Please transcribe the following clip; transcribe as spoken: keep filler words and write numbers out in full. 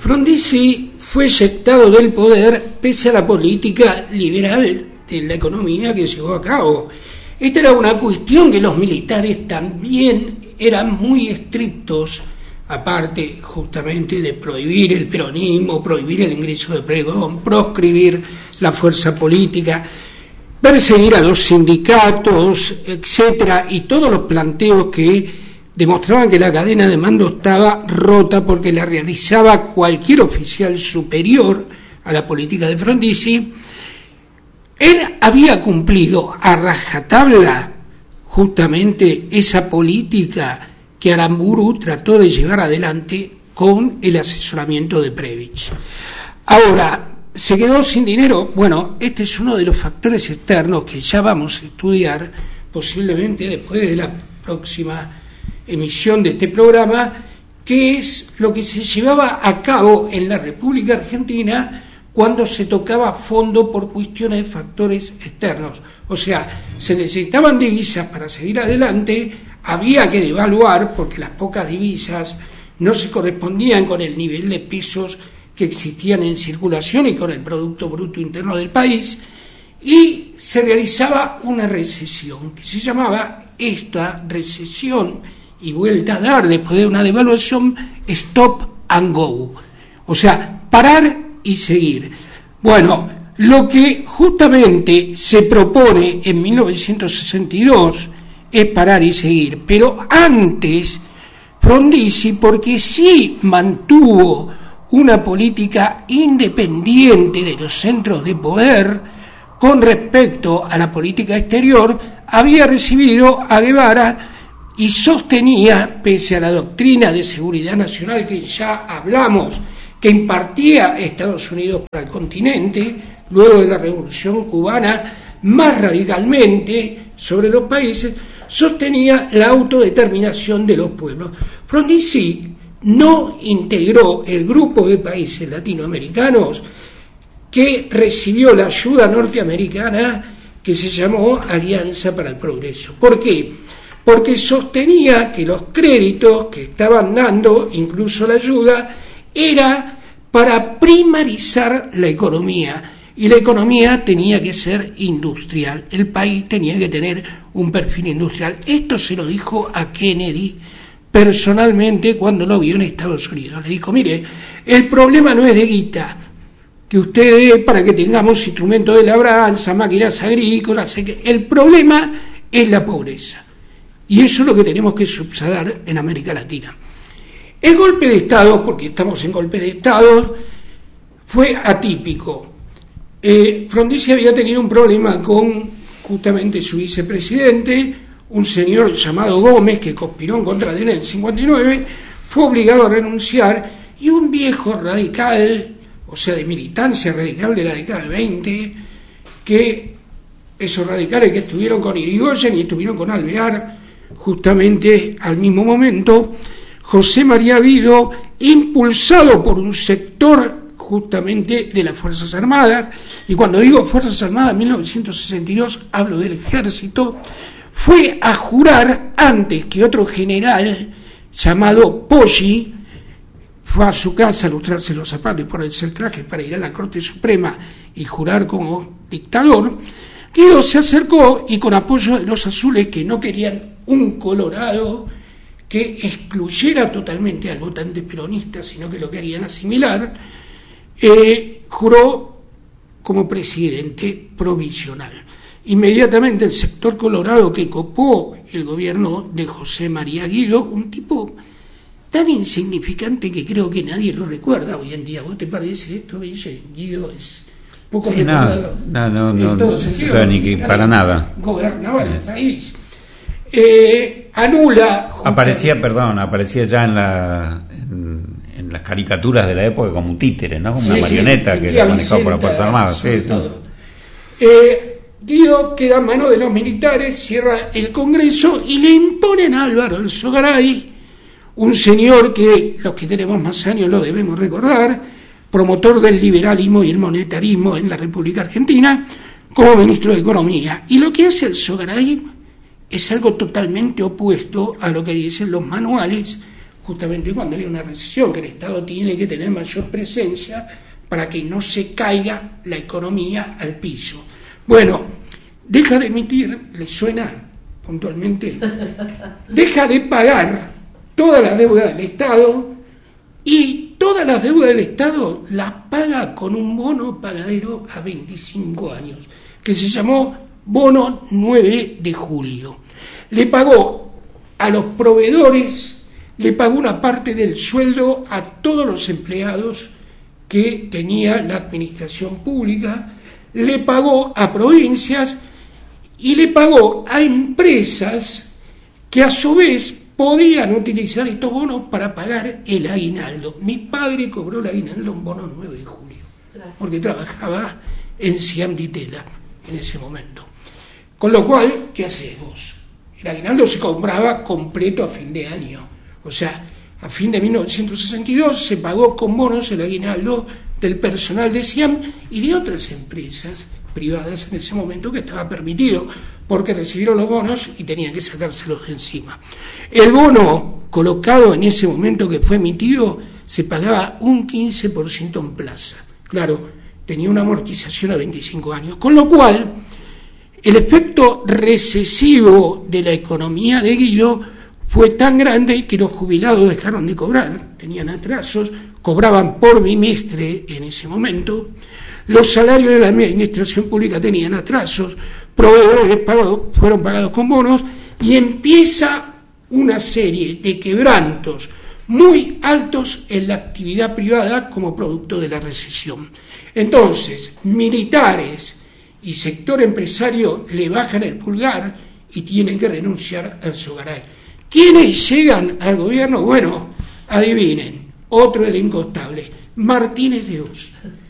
Frondizi fue eyectado del poder pese a la política liberal de la economía que llevó a cabo. Esta era una cuestión que los militares también eran muy estrictos, aparte justamente de prohibir el peronismo, prohibir el ingreso de pregón, proscribir la fuerza política, perseguir a los sindicatos, etcétera, y todos los planteos que demostraban que la cadena de mando estaba rota porque la realizaba cualquier oficial superior a la política de Frondizi. Él había cumplido a rajatabla justamente esa política que Aramburu trató de llevar adelante con el asesoramiento de Prebisch. Ahora, ¿se quedó sin dinero? Bueno, este es uno de los factores externos que ya vamos a estudiar posiblemente después de la próxima emisión de este programa, que es lo que se llevaba a cabo en la República Argentina cuando se tocaba fondo por cuestiones de factores externos. O sea, se necesitaban divisas para seguir adelante, había que devaluar porque las pocas divisas no se correspondían con el nivel de pesos que existían en circulación y con el Producto Bruto Interno del país, y se realizaba una recesión que se llamaba esta recesión y vuelta a dar después de una devaluación, stop and go, o sea, parar y seguir. Bueno, lo que justamente se propone en mil novecientos sesenta y dos es parar y seguir, pero antes Frondizi, porque sí mantuvo una política independiente de los centros de poder con respecto a la política exterior, había recibido a Guevara y sostenía, pese a la doctrina de seguridad nacional que ya hablamos, que impartía Estados Unidos para el continente, luego de la Revolución Cubana, más radicalmente sobre los países, sostenía la autodeterminación de los pueblos. Frondizi no integró el grupo de países latinoamericanos que recibió la ayuda norteamericana que se llamó Alianza para el Progreso. ¿Por qué? Porque sostenía que los créditos que estaban dando, incluso la ayuda, era para primarizar la economía, y la economía tenía que ser industrial, el país tenía que tener un perfil industrial. Esto se lo dijo a Kennedy personalmente cuando lo vio en Estados Unidos. Le dijo, mire, el problema no es de guita, que ustedes, para que tengamos instrumentos de labranza, máquinas agrícolas, el problema es la pobreza. Y eso es lo que tenemos que subsanar en América Latina. El golpe de Estado, porque estamos en golpe de Estado, fue atípico. Eh, Frondizi había tenido un problema con justamente su vicepresidente, un señor llamado Gómez, que conspiró en contra de él en el cincuenta y nueve, fue obligado a renunciar, y un viejo radical, o sea, de militancia radical de la década del veinte, que esos radicales que estuvieron con Irigoyen y estuvieron con Alvear justamente al mismo momento, José María Guido, impulsado por un sector justamente de las Fuerzas Armadas, y cuando digo Fuerzas Armadas en mil novecientos sesenta y dos hablo del ejército, fue a jurar antes que otro general llamado Poggi, fue a su casa a lustrarse los zapatos y ponerse el traje para ir a la Corte Suprema y jurar como dictador. Guido se acercó y con apoyo de los azules, que no querían un colorado que excluyera totalmente al votante peronista, sino que lo querían asimilar, eh, juró como presidente provisional. Inmediatamente el sector colorado que copó el gobierno de José María Guido, un tipo tan insignificante que creo que nadie lo recuerda hoy en día. ¿Vos te parece esto? Guido es poco sí, recordado. No, no, no, no, no sentido, ni que para nada. Gobernaba el país. Eh, anula... Aparecía, perdón, aparecía ya en la... En, en las caricaturas de la época como un títere, ¿no? Como sí, una marioneta sí, que era manejado por las Fuerzas Armadas. Sí, sí. Eh, Guido queda en manos de los militares, cierra el Congreso y le imponen a Álvaro Alzogaray, un señor que los que tenemos más años lo debemos recordar, promotor del liberalismo y el monetarismo en la República Argentina, como ministro de Economía. Y lo que hace Alzogaray es algo totalmente opuesto a lo que dicen los manuales justamente cuando hay una recesión, que el Estado tiene que tener mayor presencia para que no se caiga la economía al piso. Bueno, deja de emitir, ¿le suena puntualmente? Deja de pagar todas las deudas del Estado, y todas las deudas del Estado las paga con un bono pagadero a veinticinco años, que se llamó Bono nueve de julio. Le pagó a los proveedores, le pagó una parte del sueldo a todos los empleados que tenía la administración pública, le pagó a provincias y le pagó a empresas que a su vez podían utilizar estos bonos para pagar el aguinaldo. Mi padre cobró el aguinaldo en bono nueve de julio, porque trabajaba en Ciam Di Tella en ese momento. Con lo cual, ¿qué haces vos? El aguinaldo se cobraba completo a fin de año. O sea, a fin de mil novecientos sesenta y dos se pagó con bonos el aguinaldo del personal de Ciam y de otras empresas privadas en ese momento, que estaba permitido, porque recibieron los bonos y tenían que sacárselos de encima. El bono colocado en ese momento que fue emitido se pagaba un quince por ciento en plaza. Claro, tenía una amortización a veinticinco años, con lo cual el efecto recesivo de la economía de Guido fue tan grande que los jubilados dejaron de cobrar, tenían atrasos, cobraban por bimestre en ese momento, los salarios de la administración pública tenían atrasos, proveedores pagados, fueron pagados con bonos, y empieza una serie de quebrantos muy altos en la actividad privada como producto de la recesión. Entonces, militares y sector empresario le bajan el pulgar y tienen que renunciar al Sogaray. ¿Quiénes llegan al gobierno? Bueno, adivinen, otro elenco estable, Martínez de Oz.